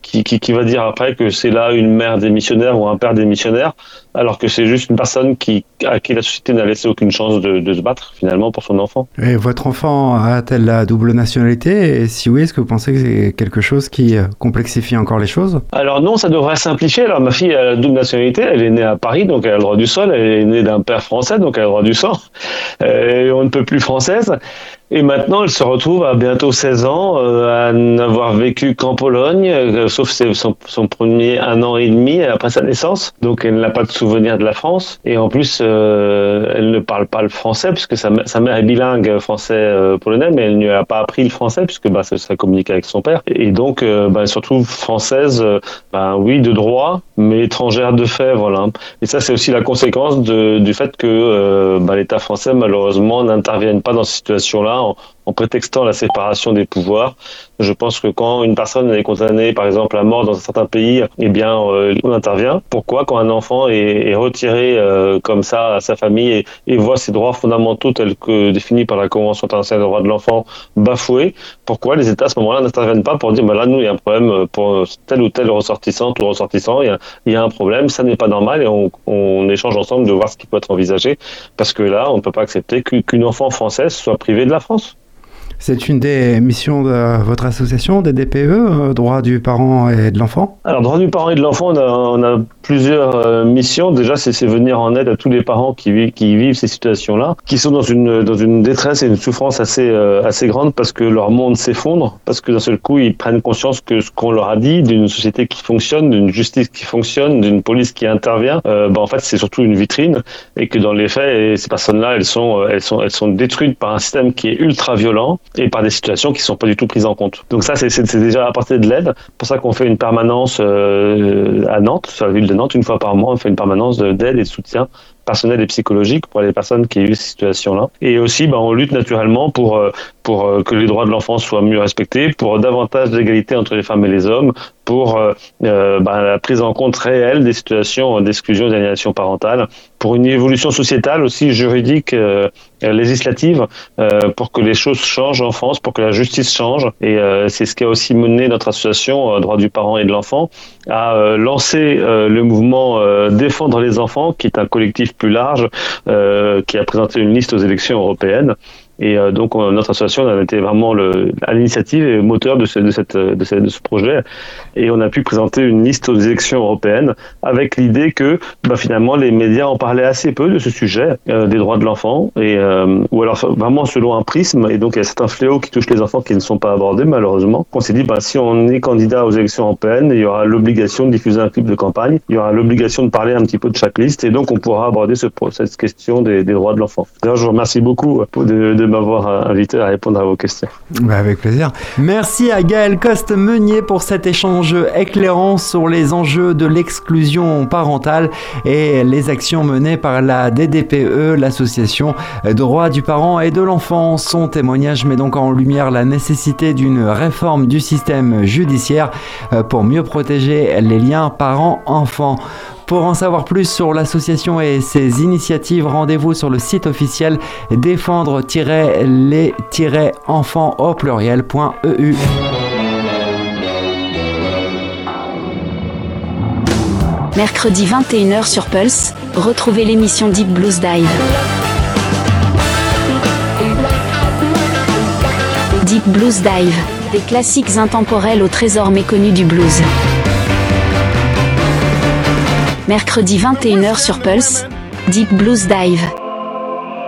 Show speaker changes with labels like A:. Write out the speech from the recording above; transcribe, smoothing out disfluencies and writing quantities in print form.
A: qui va dire après que c'est là une mère démissionnaire ou un père démissionnaire, alors que c'est juste une personne à qui la société n'a laissé aucune chance de se battre finalement pour son enfant.
B: Et votre enfant a-t-elle la double nationalité? Et si oui, est-ce que vous pensez que c'est quelque chose qui complexifie encore les choses?
A: Alors non, ça devrait simplifier. Alors ma fille a la double nationalité, elle est née à Paris, donc elle a le droit du sol, elle est née d'un père français, donc elle a le droit du sang, et on ne peut plus française. Et maintenant, elle se retrouve à bientôt 16 ans à n'avoir vécu qu'en Pologne, sauf son premier 1 an et demi après sa naissance. Donc, elle n'a pas de souvenir de la France. Et en plus, elle ne parle pas le français, puisque sa mère est bilingue français-polonais, mais elle ne lui a pas appris le français, puisque ça communique avec son père. Et donc, elle se retrouve française, oui, de droit, mais étrangère de fait, voilà. Et ça, c'est aussi la conséquence du fait que l'État français, malheureusement, n'intervienne pas dans ces situations-là, en prétextant la séparation des pouvoirs. Je pense que quand une personne est condamnée, par exemple, à mort dans un certain pays, on intervient. Pourquoi, quand un enfant est retiré comme ça à sa famille et voit ses droits fondamentaux tels que définis par la Convention internationale des droits de l'enfant bafoués, pourquoi les États à ce moment-là n'interviennent pas pour dire là, nous, il y a un problème pour telle ou telle ressortissante ou ressortissant, il y a un problème, ça n'est pas normal, et on échange ensemble de voir ce qui peut être envisagé, parce que là, on ne peut pas accepter qu'une enfant française soit privée de la France.
B: C'est une des missions de votre association, des DPE, droits du parent et de l'enfant? Alors,
A: droits du parent et de l'enfant, on a plusieurs missions. Déjà, c'est venir en aide à tous les parents qui vivent ces situations-là, qui sont dans une détresse et une souffrance assez grande, parce que leur monde s'effondre, parce que d'un seul coup, ils prennent conscience que ce qu'on leur a dit, d'une société qui fonctionne, d'une justice qui fonctionne, d'une police qui intervient, en fait, c'est surtout une vitrine, et que dans les faits, ces personnes-là, elles sont détruites par un système qui est ultra violent, et par des situations qui ne sont pas du tout prises en compte. Donc ça, c'est déjà apporter de l'aide. C'est pour ça qu'on fait une permanence à Nantes, sur la ville de Nantes, 1 fois par mois, on fait une permanence d'aide et de soutien personnel et psychologique pour les personnes qui vivent ces situations-là. Et aussi, on lutte naturellement pour que les droits de l'enfant soient mieux respectés, pour davantage d'égalité entre les femmes et les hommes, pour la prise en compte réelle des situations d'exclusion et d'aliénation parentale, pour une évolution sociétale aussi juridique, législative, pour que les choses changent en France, pour que la justice change. Et c'est ce qui a aussi mené notre association Droits du parent et de l'enfant à lancer le mouvement Défendre les enfants, qui est un collectif plus large, qui a présenté une liste aux élections européennes. Et donc notre association a été vraiment à l'initiative et moteur de ce projet, et on a pu présenter une liste aux élections européennes avec l'idée que finalement les médias en parlaient assez peu de ce sujet des droits de l'enfant, ou alors vraiment selon un prisme, et donc il y a certains fléaux qui touchent les enfants qui ne sont pas abordés malheureusement. On s'est dit si on est candidat aux élections européennes, il y aura l'obligation de diffuser un clip de campagne, il y aura l'obligation de parler un petit peu de chaque liste, et donc on pourra aborder cette question des droits de l'enfant. D'ailleurs, je vous remercie beaucoup de m'avoir invité à répondre à vos questions.
B: Avec plaisir. Merci à Gaël Coste-Meunier pour cet échange éclairant sur les enjeux de l'exclusion parentale et les actions menées par la DDPE, l'association Droits du parent et de l'enfant. Son témoignage met donc en lumière la nécessité d'une réforme du système judiciaire pour mieux protéger les liens parents-enfants. Pour en savoir plus sur l'association et ses initiatives, rendez-vous sur le site officiel défendre-les-enfants au pluriel.eu.
C: Mercredi 21h sur Pulse, retrouvez l'émission Deep Blues Dive. Deep Blues Dive, des classiques intemporels au trésor méconnu du blues. Mercredi 21h sur Pulse, Deep Blues Dive.